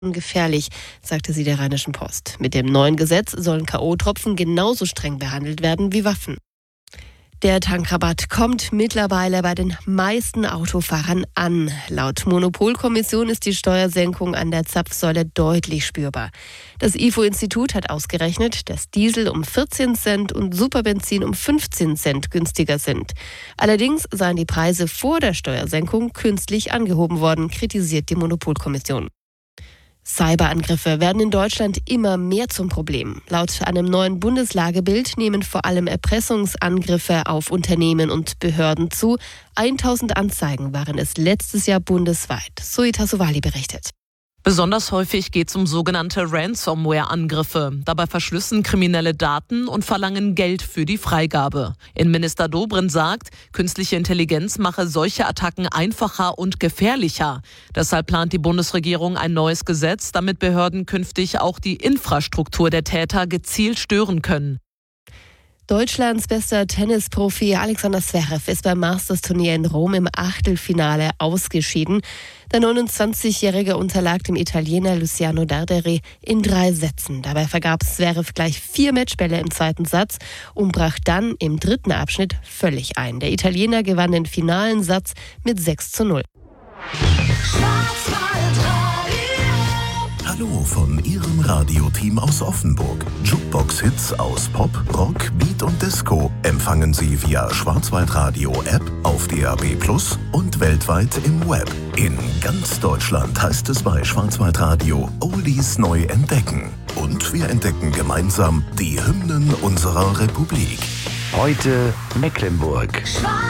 Gefährlich, sagte sie der Rheinischen Post. Mit dem neuen Gesetz sollen K.O.-Tropfen genauso streng behandelt werden wie Waffen. Der Tankrabatt kommt mittlerweile bei den meisten Autofahrern an. Laut Monopolkommission ist die Steuersenkung an der Zapfsäule deutlich spürbar. Das IFO-Institut hat ausgerechnet, dass Diesel um 14 Cent und Superbenzin um 15 Cent günstiger sind. Allerdings seien die Preise vor der Steuersenkung künstlich angehoben worden, kritisiert die Monopolkommission. Cyberangriffe werden in Deutschland immer mehr zum Problem. Laut einem neuen Bundeslagebild nehmen vor allem Erpressungsangriffe auf Unternehmen und Behörden zu. 1000 Anzeigen waren es letztes Jahr bundesweit. Zoe Tassovali berichtet. Besonders häufig geht es um sogenannte Ransomware-Angriffe. Dabei verschlüsseln Kriminelle Daten und verlangen Geld für die Freigabe. Innenminister Dobrindt sagt, künstliche Intelligenz mache solche Attacken einfacher und gefährlicher. Deshalb plant die Bundesregierung ein neues Gesetz, damit Behörden künftig auch die Infrastruktur der Täter gezielt stören können. Deutschlands bester Tennisprofi Alexander Zverev ist beim Masters-Turnier in Rom im Achtelfinale ausgeschieden. Der 29-Jährige unterlag dem Italiener Luciano Darderi in 3 Sätzen. Dabei vergab Zverev gleich 4 Matchbälle im zweiten Satz und brach dann im dritten Abschnitt völlig ein. Der Italiener gewann den finalen Satz mit 6:0. Hallo von Ihrem Radioteam aus Offenburg. Jukebox-Hits aus Pop, Rock, Beat und Disco empfangen Sie via Schwarzwaldradio-App auf DAB+ und weltweit im Web. In ganz Deutschland heißt es bei Schwarzwaldradio Oldies neu entdecken. Und wir entdecken gemeinsam die Hymnen unserer Republik. Heute Mecklenburg.